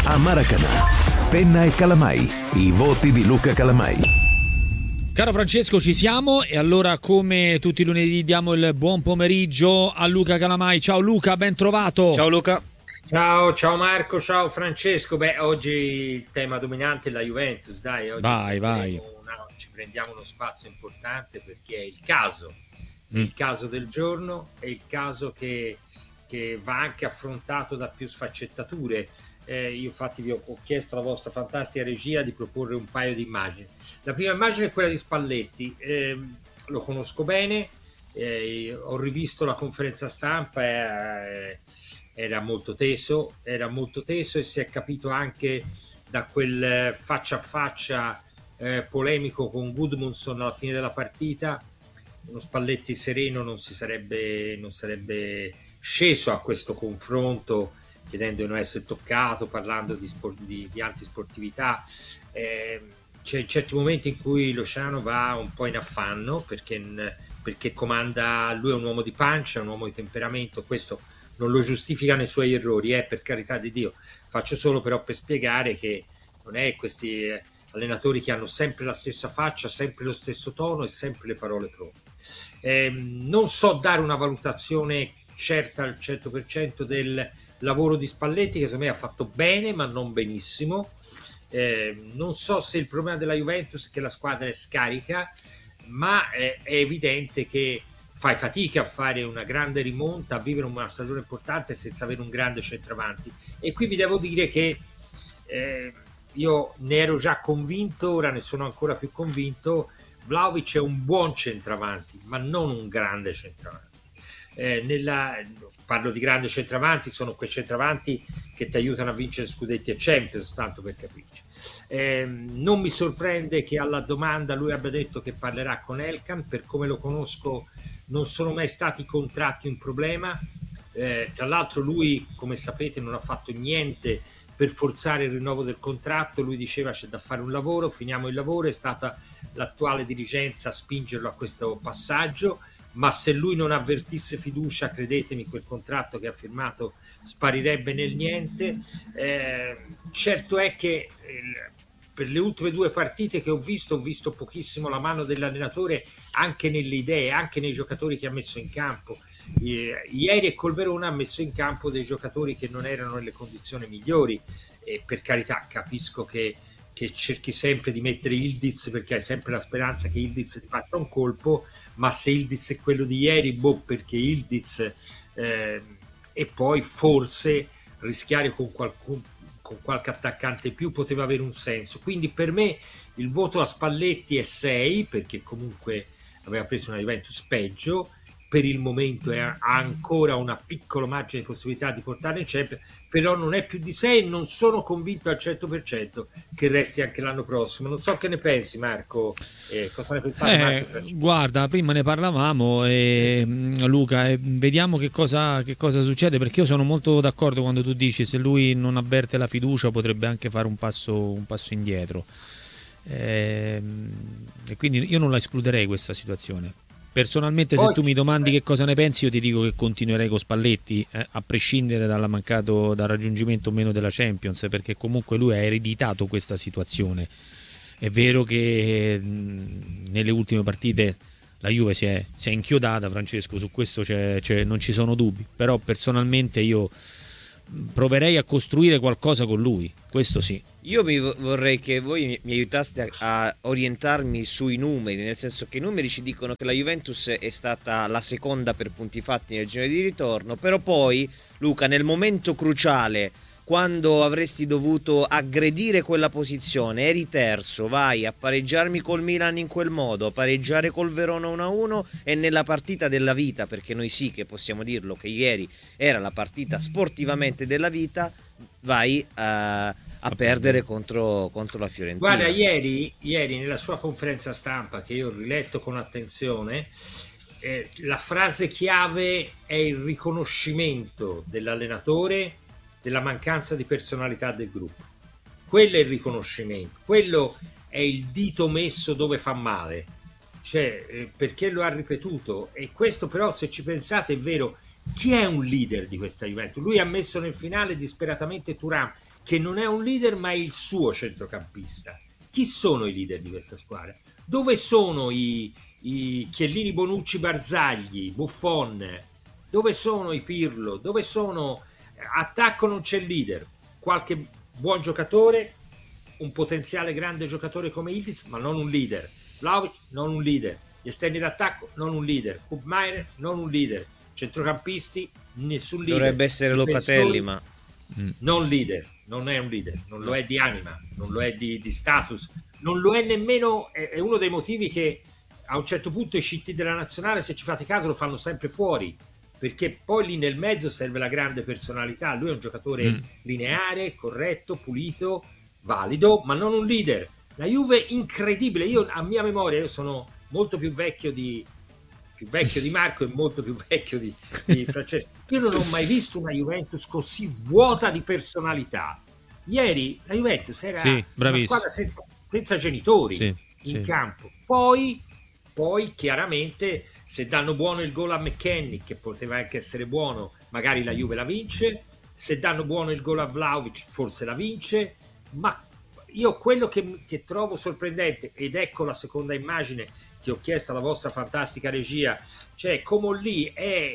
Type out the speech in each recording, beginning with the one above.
a Maracanã. Penna e Calamai, i voti di Luca Calamai. Caro Francesco, ci siamo e allora come tutti i lunedì diamo il buon pomeriggio a Luca Calamai. Ciao Luca, ben trovato. Ciao Luca. Ciao Marco, ciao Francesco. Oggi il tema dominante è la Juventus, dai. Oggi vai. Ci prendiamo uno spazio importante perché è il caso del giorno, è il caso che va anche affrontato da più sfaccettature. Io infatti vi ho chiesto alla vostra fantastica regia di proporre un paio di immagini. La prima immagine è quella di Spalletti, lo conosco bene, ho rivisto la conferenza stampa, era molto teso e si è capito anche da quel faccia a faccia polemico con Gudmundsson alla fine della partita. Uno Spalletti sereno non sarebbe sceso a questo confronto chiedendo di non essere toccato, parlando di antisportività. C'è certi momenti in cui Luciano va un po' in affanno perché comanda, lui è un uomo di pancia, un uomo di temperamento, questo non lo giustifica nei suoi errori, per carità di Dio, faccio solo però per spiegare che non è questi allenatori che hanno sempre la stessa faccia, sempre lo stesso tono e sempre le parole pronte. Non so dare una valutazione certa al 100% del lavoro di Spalletti, che secondo me ha fatto bene ma non benissimo. Non so se il problema della Juventus è che la squadra è scarica, ma è evidente che fai fatica a fare una grande rimonta, a vivere una stagione importante senza avere un grande centravanti, e qui vi devo dire che io ne ero già convinto, ora ne sono ancora più convinto. Vlahovic è un buon centravanti ma non un grande centravanti. Parlo di grande centravanti, sono quei centravanti che ti aiutano a vincere scudetti e Champions, tanto per capirci. Non mi sorprende che alla domanda lui abbia detto che parlerà con Elkan. Per come lo conosco non sono mai stati i contratti un problema, tra l'altro lui, come sapete, non ha fatto niente per forzare il rinnovo del contratto. Lui diceva c'è da fare un lavoro, finiamo il lavoro, è stata l'attuale dirigenza a spingerlo a questo passaggio, ma se lui non avvertisse fiducia, credetemi, quel contratto che ha firmato sparirebbe nel niente. Certo è che per le ultime due partite che ho visto pochissimo la mano dell'allenatore, anche nelle idee, anche nei giocatori che ha messo in campo. Ieri col Verona ha messo in campo dei giocatori che non erano nelle condizioni migliori, e per carità capisco che cerchi sempre di mettere Ildiz perché hai sempre la speranza che Ildiz ti faccia un colpo, ma se Ildiz è quello di ieri, perché Ildiz, e poi forse rischiare con qualche attaccante in più poteva avere un senso. Quindi per me il voto a Spalletti è 6, perché comunque aveva preso una Juventus peggio, per il momento ha ancora una piccola margine di possibilità di portare in Champions, però non è più di 6 e non sono convinto al 100% che resti anche l'anno prossimo. Non so che ne pensi, Marco, cosa ne pensate, Marco? Guarda, prima ne parlavamo, Luca, vediamo che cosa succede, perché io sono molto d'accordo quando tu dici se lui non avverte la fiducia potrebbe anche fare un passo indietro, e quindi io non la escluderei questa situazione. Personalmente, se tu mi domandi che cosa ne pensi, io ti dico che continuerei con Spalletti, a prescindere dal raggiungimento o meno della Champions, perché comunque lui ha ereditato questa situazione. È vero che nelle ultime partite la Juve si è inchiodata, Francesco, su questo non ci sono dubbi, però personalmente io proverei a costruire qualcosa con lui, questo sì. Io vorrei che voi mi aiutaste a orientarmi sui numeri, nel senso che i numeri ci dicono che la Juventus è stata la seconda per punti fatti nel girone di ritorno, però poi, Luca, nel momento cruciale, quando avresti dovuto aggredire quella posizione, eri terzo, vai a pareggiarmi col Milan in quel modo, a pareggiare col Verona 1-1, e nella partita della vita, perché noi sì che possiamo dirlo che ieri era la partita sportivamente della vita, vai a perdere contro la Fiorentina. Guarda, ieri nella sua conferenza stampa, che io ho riletto con attenzione, la frase chiave è il riconoscimento dell'allenatore della mancanza di personalità del gruppo. Quello è il riconoscimento, quello è il dito messo dove fa male, perché lo ha ripetuto. E questo però, se ci pensate, è vero. Chi è un leader di questa Juventus? Lui ha messo nel finale disperatamente Thuram, che non è un leader ma è il suo centrocampista. Chi sono i leader di questa squadra? Dove sono i Chiellini, Bonucci, Barzagli, Buffon? Dove sono i Pirlo? Dove sono? Attacco non c'è il leader, qualche buon giocatore, un potenziale grande giocatore come Ildiz, ma non un leader. Vlahovic non un leader, gli esterni d'attacco non un leader, Koopmeijer non un leader, centrocampisti nessun leader. Dovrebbe essere Locatelli, ma non leader, non è un leader, non lo è di anima, non lo è di status, non lo è nemmeno, è uno dei motivi che a un certo punto i CT della nazionale, se ci fate caso, lo fanno sempre fuori, perché poi lì nel mezzo serve la grande personalità. Lui è un giocatore lineare, corretto, pulito, valido, ma non un leader. La Juve incredibile, io a mia memoria, io sono molto più vecchio di Marco e molto più vecchio di Francesco. Io non ho mai visto una Juventus così vuota di personalità. Ieri la Juventus era una squadra senza genitori in campo. Poi chiaramente, se danno buono il gol a McKennie, che poteva anche essere buono, magari la Juve la vince. Se danno buono il gol a Vlahovic, forse la vince. Ma io quello che trovo sorprendente, ed ecco la seconda immagine che ho chiesto alla vostra fantastica regia, cioè Comolli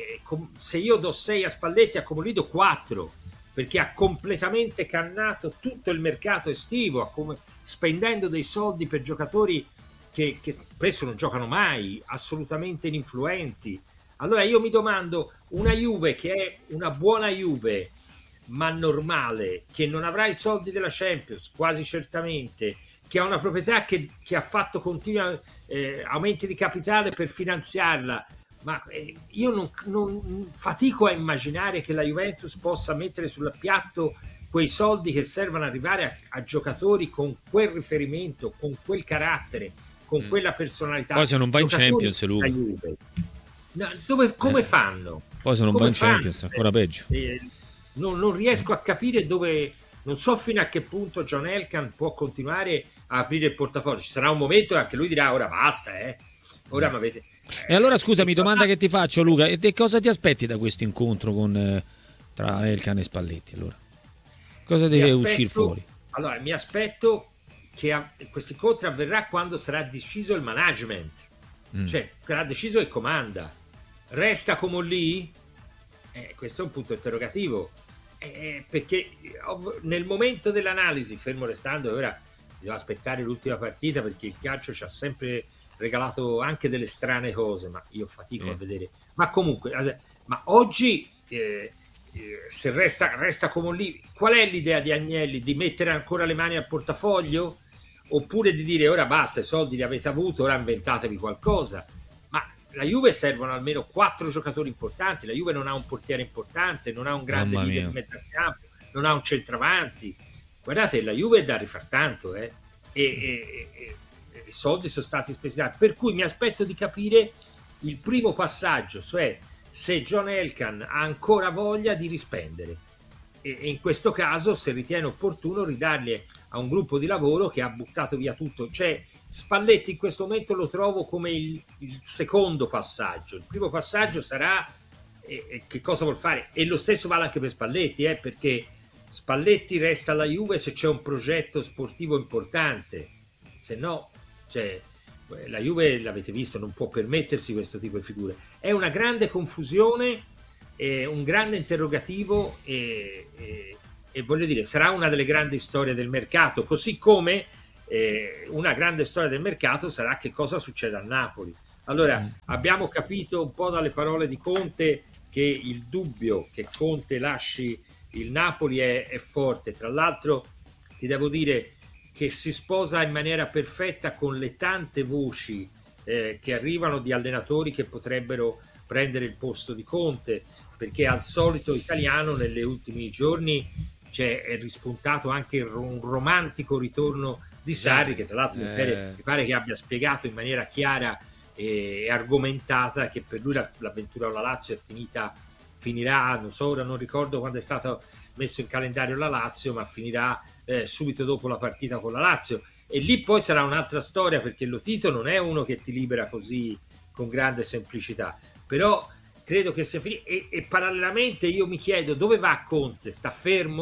se io do 6 a Spalletti, a Comolli do 4, perché ha completamente cannato tutto il mercato estivo, spendendo dei soldi per giocatori che spesso non giocano mai, assolutamente ininfluenti. Allora io mi domando, una Juve che è una buona Juve ma normale, che non avrà i soldi della Champions quasi certamente, che ha una proprietà che ha fatto continui aumenti di capitale per finanziarla, ma io non fatico a immaginare che la Juventus possa mettere sul piatto quei soldi che servono ad arrivare a giocatori con quel riferimento, con quel carattere, con quella personalità. Poi se non va in Champions, Luca. Come fanno? Poi se non va in Champions, ancora peggio. Non riesco a capire dove, non so fino a che punto John Elkann può continuare a aprire il portafoglio. Ci sarà un momento che anche lui dirà ora basta, ora mi avete... E allora scusami, domanda che ti faccio, Luca, e cosa ti aspetti da questo incontro tra Elkann e Spalletti? Allora, cosa deve uscire fuori? Allora, mi aspetto che questo incontro avverrà quando sarà deciso il management, cioè sarà deciso il comanda. Resta come lì? Questo è un punto interrogativo, perché nel momento dell'analisi, fermo restando, ora devo aspettare l'ultima partita perché il calcio ci ha sempre regalato anche delle strane cose, ma io fatico a vedere. Ma comunque, ma oggi se resta come lì, qual è l'idea di Agnelli? Di mettere ancora le mani al portafoglio? Oppure di dire ora basta, i soldi li avete avuto, ora inventatevi qualcosa? Ma la Juve servono almeno 4 giocatori importanti. La Juve non ha un portiere importante, non ha un grande leader in mezzo al campo, non ha un centravanti. Guardate, la Juve è da rifar tanto, e i soldi sono stati spesi tanto. Per cui mi aspetto di capire il primo passaggio, cioè se John Elkann ha ancora voglia di rispendere, e in questo caso se ritiene opportuno ridarli a un gruppo di lavoro che ha buttato via tutto. Cioè Spalletti in questo momento lo trovo come il secondo passaggio. Il primo passaggio sarà che cosa vuol fare, e lo stesso vale anche per Spalletti, perché Spalletti resta alla Juve se c'è un progetto sportivo importante, se no, cioè, la Juve, l'avete visto, non può permettersi questo tipo di figure. È una grande confusione, un grande interrogativo, e voglio dire, sarà una delle grandi storie del mercato, così come una grande storia del mercato sarà che cosa succede a Napoli. Allora, abbiamo capito un po' dalle parole di Conte che il dubbio che Conte lasci il Napoli è forte. Tra l'altro ti devo dire che si sposa in maniera perfetta con le tante voci che arrivano di allenatori che potrebbero prendere il posto di Conte, perché al solito italiano negli ultimi giorni è rispuntato anche un romantico ritorno di Sarri, che tra l'altro mi pare che abbia spiegato in maniera chiara e argomentata che per lui l'avventura con la Lazio finirà, non so, ora non ricordo quando è stato messo in calendario la Lazio, ma finirà subito dopo la partita con la Lazio, e lì poi sarà un'altra storia, perché Lotito non è uno che ti libera così con grande semplicità. Però credo che sia finito, e parallelamente io mi chiedo dove va Conte. Sta fermo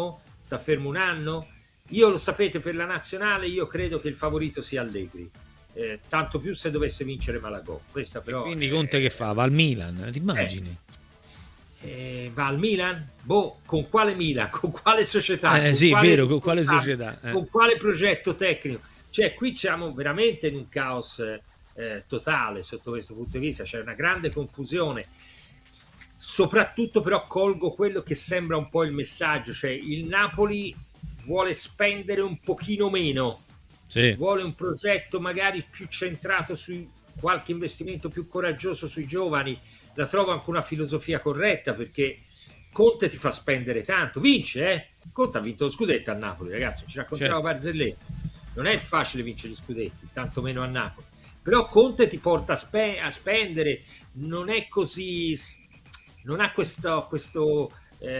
sta fermo un anno. Io, lo sapete, per la nazionale io credo che il favorito sia Allegri, tanto più se dovesse vincere Malagò. Questa però, quindi Conte che fa? Va al Milan, ti immagini? Va al Milan? Boh, con quale Milan? Con quale società? Con Sì, quale vero, con quale società? Con quale progetto tecnico? Cioè, qui siamo veramente in un caos totale sotto questo punto di vista, c'è una grande confusione. Soprattutto però colgo quello che sembra un po' il messaggio, cioè il Napoli vuole spendere un pochino meno, Sì. vuole un progetto magari più centrato su qualche investimento più coraggioso sui giovani. La trovo anche una filosofia corretta, perché Conte ti fa spendere tanto, vince, Conte ha vinto lo scudetto a Napoli, ragazzi, ci raccontiamo Barzelletta, non è facile vincere gli scudetti, tanto meno a Napoli, però Conte ti porta a spendere, non è così, non ha questo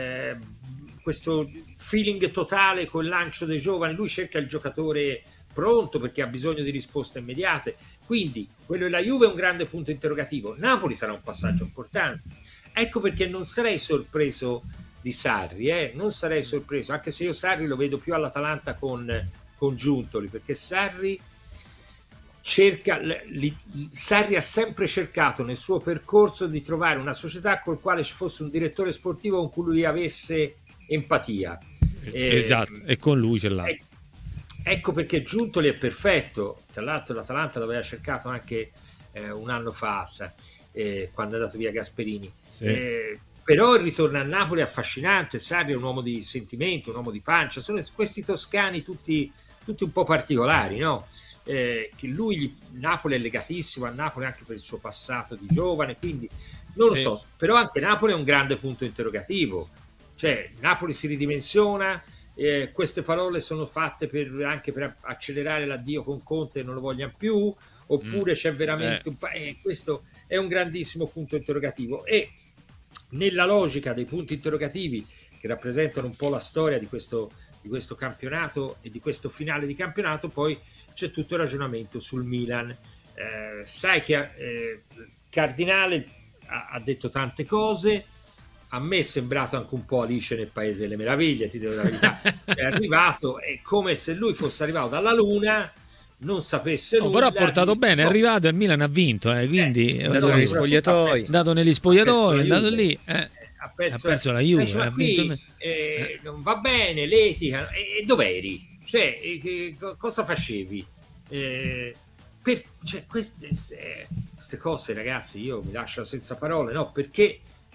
feeling totale col lancio dei giovani, lui cerca il giocatore pronto perché ha bisogno di risposte immediate, quindi quello della Juve è un grande punto interrogativo. Napoli sarà un passaggio importante, ecco perché non sarei sorpreso di Sarri, non sarei sorpreso, anche se io Sarri lo vedo più all'Atalanta con Giuntoli, perché Sarri ha sempre cercato nel suo percorso di trovare una società col quale ci fosse un direttore sportivo con cui lui avesse empatia. Esatto, e con lui ce l'ha. Ecco perché Giuntoli è perfetto. Tra l'altro l'Atalanta l'aveva cercato anche un anno fa, quando è andato via Gasperini. Sì. Però il ritorno a Napoli è affascinante. Sarri è un uomo di sentimento, un uomo di pancia. Sono questi toscani tutti un po' particolari, no? Che Napoli è legatissimo a Napoli anche per il suo passato di giovane, quindi non lo so, però anche Napoli è un grande punto interrogativo, cioè Napoli si ridimensiona, queste parole sono fatte anche per accelerare l'addio con Conte e non lo vogliano più, oppure c'è veramente questo è un grandissimo punto interrogativo, e nella logica dei punti interrogativi che rappresentano un po' la storia di questo campionato e di questo finale di campionato, poi c'è tutto il ragionamento sul Milan. Sai che Cardinale ha detto tante cose, a me è sembrato anche un po' Alice nel Paese delle Meraviglie, ti devo dire la verità. È arrivato, è come se lui fosse arrivato dalla Luna, non sapesse nulla. Però ha portato bene, è arrivato e il Milan ha vinto, quindi è andato negli spogliatoi, è andato lì, ha perso la Juve, non va bene l'etica, e dov'eri? Cioè, cosa facevi? Queste cose, ragazzi, io mi lascio senza parole, no? Perché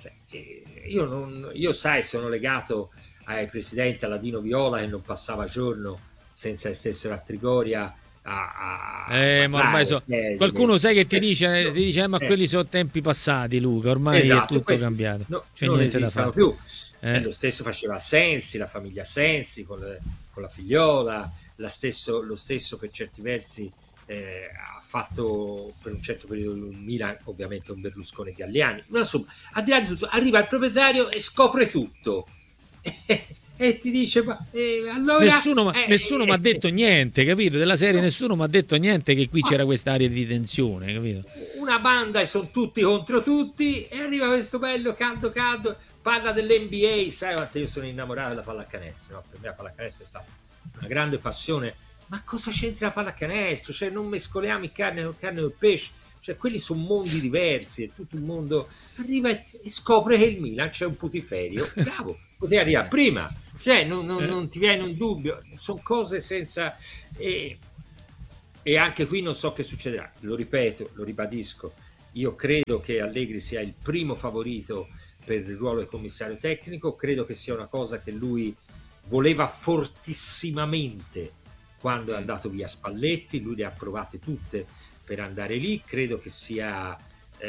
io sai, sono legato ai presidenti, alla Dino Viola, che non passava giorno senza che stessero a Trigoria ma ormai qualcuno sai che ti dice ma quelli sono tempi passati, Luca, ormai è tutto cambiato, non esistono più. Lo stesso faceva Sensi, la famiglia Sensi con la figliola, lo stesso per certi versi ha fatto per un certo periodo il Milan, ovviamente un Berlusconi Galliani, ma insomma, al di là di tutto, arriva il proprietario e scopre tutto e ti dice allora nessuno mi ha detto niente, capito? Della serie nessuno mi ha detto niente che qui c'era questa area di tensione, capito? Una banda e sono tutti contro tutti, e arriva questo bello caldo, parla dell'NBA, sai quanto io sono innamorato della pallacanestro, no? Per me la pallacanestro è stata una grande passione, ma cosa c'entra la pallacanestro? Cioè, non mescoliamo il carne con il pesce, cioè quelli sono mondi diversi, è tutto un mondo. Arriva e scopre che il Milan c'è un putiferio, bravo, poteva arrivare prima, cioè non ti viene un dubbio, sono cose senza, e anche qui non so che succederà, lo ripeto, lo ribadisco, io credo che Allegri sia il primo favorito per il ruolo di commissario tecnico, credo che sia una cosa che lui voleva fortissimamente quando è andato via Spalletti, lui le ha provate tutte per andare lì, credo che sia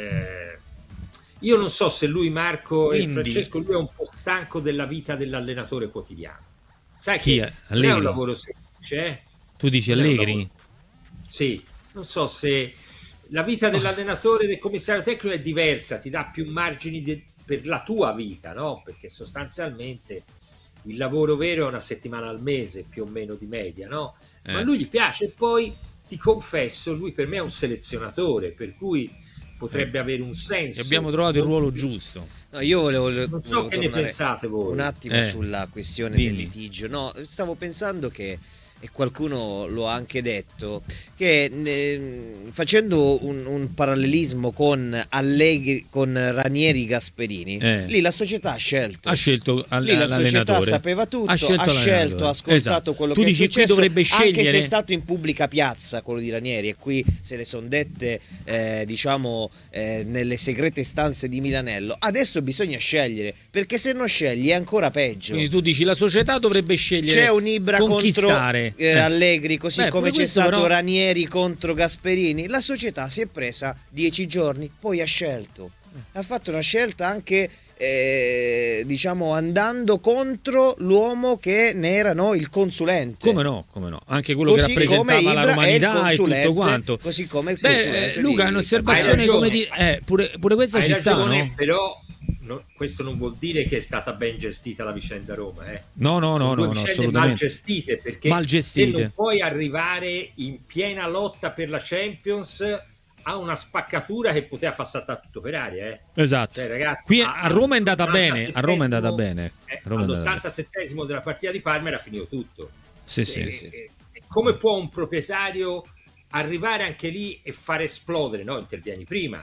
io non so se lui, Marco e Francesco, lui è un po' stanco della vita dell'allenatore quotidiano, sai che non è un lavoro semplice, tu dici Allegri? Sì, non so se la vita dell'allenatore, del commissario tecnico è diversa, ti dà più margini per la tua vita, no? Perché sostanzialmente il lavoro vero è una settimana al mese, più o meno di media, no? Ma a lui gli piace, e poi ti confesso, lui per me è un selezionatore, per cui potrebbe avere un senso. E abbiamo trovato il ruolo giusto. No, io volevo Non so che ne pensate voi. un attimo sulla questione del litigio. No, stavo pensando che, e qualcuno lo ha anche detto, che facendo un parallelismo con Allegri, con Ranieri, Gasperini, lì la società ha scelto lì la società sapeva tutto, ha scelto, ha ascoltato quello tu che dici, è successo, qui dovrebbe scegliere, anche se è stato in pubblica piazza quello di Ranieri, e qui se le son dette nelle segrete stanze di Milanello. Adesso bisogna scegliere, perché se non scegli è ancora peggio. Quindi tu dici la società dovrebbe scegliere, c'è un Ibra contro Allegri, così come c'è stato Ranieri contro Gasperini. La società si è presa 10 giorni, poi ha scelto, ha fatto una scelta anche andando contro l'uomo che ne era il consulente. Come no, anche quello così che rappresentava la romanità e tutto quanto. Così come il consulente. Luca, è un'osservazione, come dire, pure questa ci sta, no? Però questo non vuol dire che è stata ben gestita la vicenda Roma, No, assolutamente mal gestite, perché te non puoi arrivare in piena lotta per la Champions a una spaccatura che poteva far saltare tutto per aria, Esatto. Cioè, ragazzi, qui a Roma è andata bene, all'87esimo della partita di Parma era finito tutto. Sì. Come può un proprietario arrivare anche lì e far esplodere? No, intervieni prima,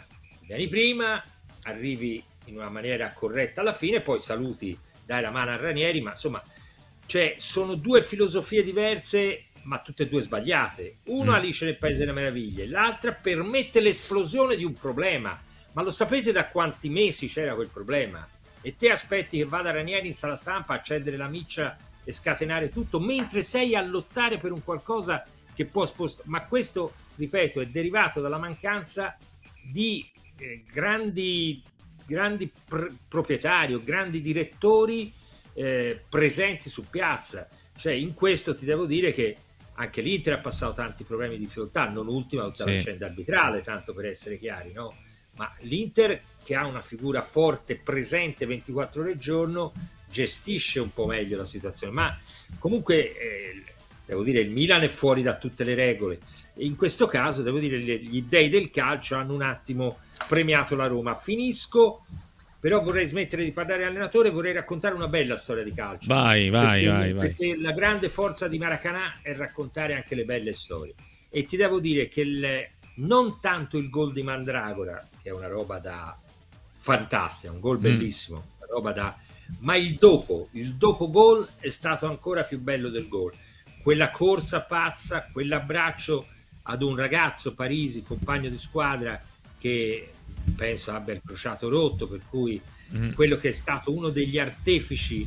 arrivi in una maniera corretta alla fine, poi saluti, dai la mano a Ranieri, ma insomma, cioè, sono due filosofie diverse, ma tutte e due sbagliate. Una Alice nel Paese delle Meraviglie, l'altra permette l'esplosione di un problema. Ma lo sapete da quanti mesi c'era quel problema? E te aspetti che vada Ranieri in sala stampa a accendere la miccia e scatenare tutto, mentre sei a lottare per un qualcosa che può spostare. Ma questo, ripeto, è derivato dalla mancanza di grandi proprietari o grandi direttori presenti su piazza. Cioè, in questo ti devo dire che anche l'Inter ha passato tanti problemi di difficoltà, non ultima tutta la vicenda arbitrale, tanto per essere chiari, no? Ma l'Inter, che ha una figura forte, presente 24 ore al giorno, gestisce un po' meglio la situazione. Ma comunque devo dire, il Milan è fuori da tutte le regole, e in questo caso devo dire gli dei del calcio hanno un attimo premiato la Roma. Finisco, però vorrei smettere di parlare allenatore, vorrei raccontare una bella storia di calcio. Vai. Perché la grande forza di Maracanã è raccontare anche le belle storie. E ti devo dire che non tanto il gol di Mandragora, che è una roba da fantastica, un gol bellissimo, una roba ma il dopo gol è stato ancora più bello del gol. Quella corsa pazza, quell'abbraccio ad un ragazzo, Parisi, compagno di squadra, che penso abbia il crociato rotto, per cui quello che è stato uno degli artefici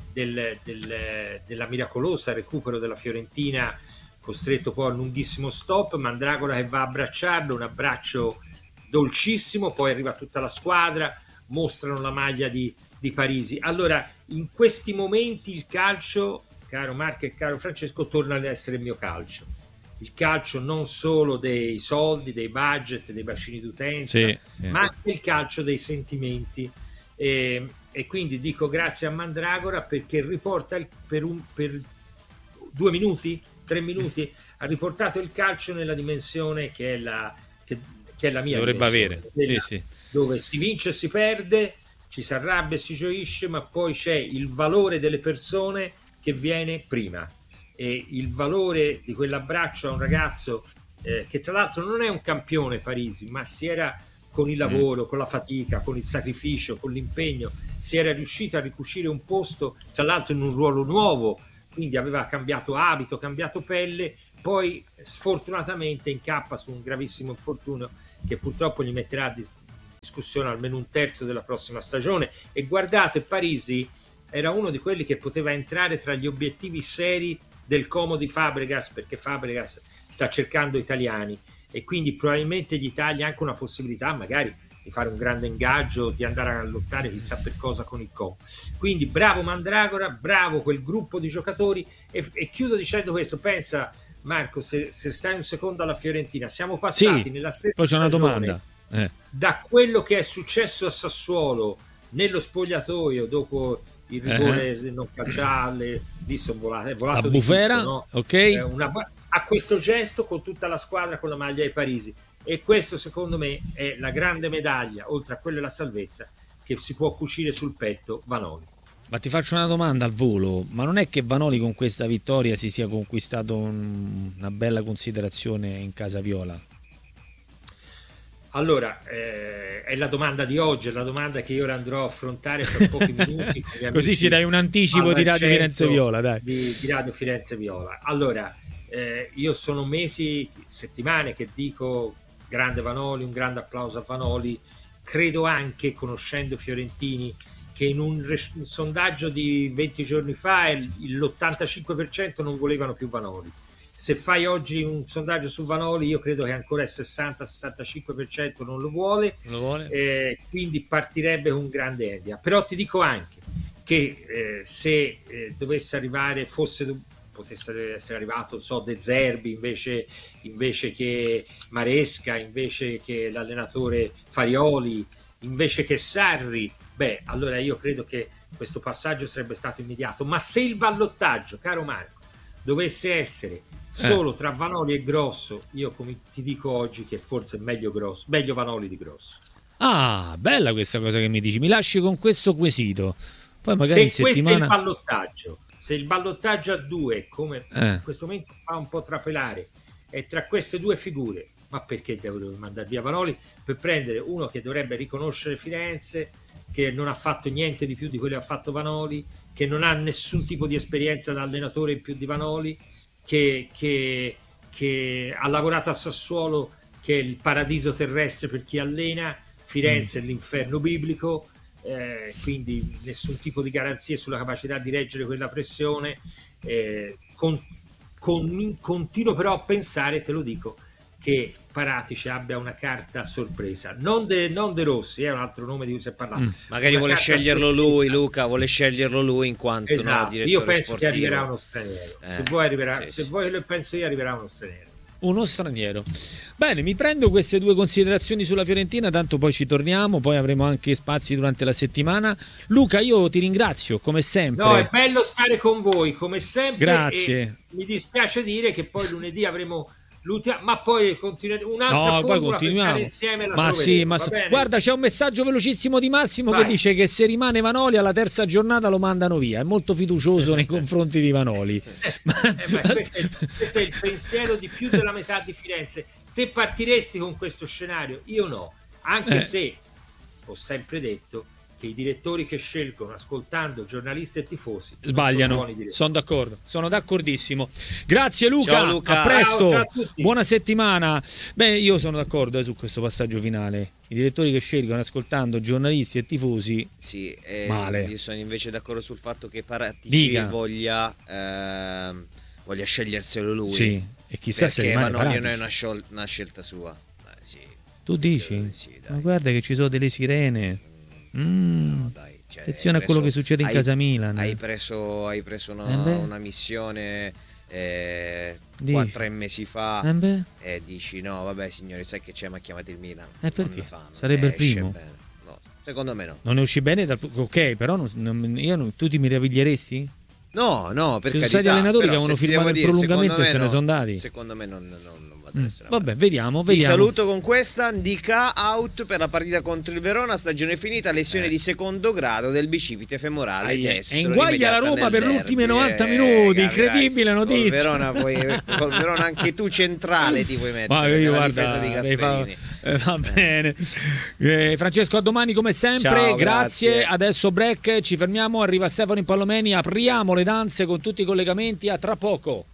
della miracolosa recupero della Fiorentina, costretto poi a un lunghissimo stop, Mandragora che va a abbracciarlo, un abbraccio dolcissimo, poi arriva tutta la squadra, mostrano la maglia di Parisi. Allora, in questi momenti il calcio, caro Marco e caro Francesco, torna ad essere il mio calcio. Il calcio non solo dei soldi, dei budget, dei bacini d'utenza, ma anche il calcio dei sentimenti. E quindi dico grazie a Mandragora, perché riporta per 2 minuti, 3 minuti, ha riportato il calcio nella dimensione che è la mia. Dovrebbe avere, dove si vince e si perde, ci si arrabbia e si gioisce, ma poi c'è il valore delle persone che viene prima. E il valore di quell'abbraccio a un ragazzo che tra l'altro non è un campione, Parisi, ma si era, con il lavoro, con la fatica, con il sacrificio, con l'impegno, si era riuscito a ricucire un posto, tra l'altro in un ruolo nuovo, quindi aveva cambiato abito, cambiato pelle, poi sfortunatamente incappa su un gravissimo infortunio che purtroppo gli metterà a discussione almeno un terzo della prossima stagione. E guardate, Parisi era uno di quelli che poteva entrare tra gli obiettivi seri del Como di Fabregas, perché Fabregas sta cercando italiani e quindi probabilmente gli taglia anche una possibilità magari di fare un grande ingaggio, di andare a lottare chissà per cosa con il Como. Quindi bravo Mandragora, bravo quel gruppo di giocatori, e chiudo dicendo questo. Pensa, Marco, se stai un secondo alla Fiorentina, siamo passati nella stessa poi c'è una stagione domanda. Da quello che è successo a Sassuolo nello spogliatoio dopo il rigore non calciale, lì sono volato a Bufera, tutto, no? Ok, A questo gesto con tutta la squadra con la maglia di Parisi. E questo secondo me è la grande medaglia, oltre a quella della salvezza, che si può cucire sul petto Vanoli. Ma ti faccio una domanda al volo, ma non è che Vanoli con questa vittoria si sia conquistato una bella considerazione in casa viola? Allora, è la domanda di oggi, è la domanda che io ora andrò a affrontare per pochi minuti. Con Così ci dai un anticipo di Radio Firenze Viola, dai. Di Radio Firenze Viola. Allora, io sono mesi, settimane che dico grande Vanoli, un grande applauso a Vanoli. Credo anche, conoscendo i fiorentini, che in un sondaggio di 20 giorni fa l'85% non volevano più Vanoli. Se fai oggi un sondaggio su Vanoli, io credo che ancora il 60-65% non lo vuole, quindi partirebbe con grande ansia. Però ti dico anche che se dovesse arrivare, potesse essere arrivato De Zerbi invece che Maresca, invece che l'allenatore Farioli, invece che Sarri, allora io credo che questo passaggio sarebbe stato immediato. Ma se il ballottaggio, caro Marco, dovesse essere solo tra Vanoli e Grosso, io come ti dico oggi che forse è meglio Vanoli di Grosso. Ah, bella questa cosa che mi dici, mi lasci con questo quesito. Poi magari se questo è il ballottaggio, se il ballottaggio a due, come in questo momento fa un po' trapelare, è tra queste due figure, ma perché devo mandare via Vanoli per prendere uno che dovrebbe riconoscere Firenze, che non ha fatto niente di più di quello che ha fatto Vanoli, che non ha nessun tipo di esperienza da allenatore in più di Vanoli, che ha lavorato a Sassuolo, che è il paradiso terrestre per chi allena, Firenze è l'inferno biblico, quindi nessun tipo di garanzie sulla capacità di reggere quella pressione. Continuo però a pensare, te lo dico, che Paratici abbia una carta sorpresa, non De Rossi, è un altro nome di cui si è parlato. Magari vuole sceglierlo lui, Luca, vuole sceglierlo lui in quanto direttore io penso sportivo. che arriverà uno straniero. Se vuoi lo penso io, arriverà uno straniero. Uno straniero. Bene, mi prendo queste due considerazioni sulla Fiorentina, tanto poi ci torniamo, poi avremo anche spazi durante la settimana. Luca, io ti ringrazio come sempre. No, è bello stare con voi come sempre. Grazie. E mi dispiace dire che poi lunedì avremo ma poi un'altra formula per stare insieme. Guarda, c'è un messaggio velocissimo di Massimo. Vai. Che dice che se rimane Vanoli alla terza giornata lo mandano via, è molto fiducioso nei confronti di Vanoli. Questo è il pensiero di più della metà di Firenze. Te partiresti con questo scenario? Io no, anche se ho sempre detto che i direttori che scelgono ascoltando giornalisti e tifosi sbagliano. Sono d'accordo, sono d'accordissimo. Grazie Luca, ciao, Luca. A presto. Ciao a tutti. Buona settimana. Io sono d'accordo su questo passaggio finale. I direttori che scelgono ascoltando giornalisti e tifosi male. Io sono invece d'accordo sul fatto che Paratici voglia sceglierselo lui. Sì, e chissà se rimane Vanoli non Paratici. è una scelta sua. Sì. Tu dici? Sì, ma guarda che ci sono delle sirene. No, dai, attenzione a quello che succede in casa Milan. Hai preso una missione 4 mesi fa e dici no vabbè signori, sai che c'è, ma chiamate il Milan. Perché? Sarebbe il primo? No, secondo me no. Non ne usci bene ok, però tu ti meraviglieresti? No, per carità. Ci sono stati allenatori che avevano firmato il prolungamento e se ne sono andati. Secondo me non Vabbè, vediamo. Ti saluto con questa. Ndika out per la partita contro il Verona, stagione finita, lesione di secondo grado del bicipite femorale destro. E inguaglia la Roma per gli ultimi 90 minuti, incredibile notizia. Col Verona anche tu centrale ti puoi mettere. Ma io nella guarda, difesa di Gasperini. Va bene. Francesco, a domani come sempre. Ciao, grazie. Adesso break, ci fermiamo, arriva Stefano Impallomeni, apriamo le danze con tutti i collegamenti, a tra poco.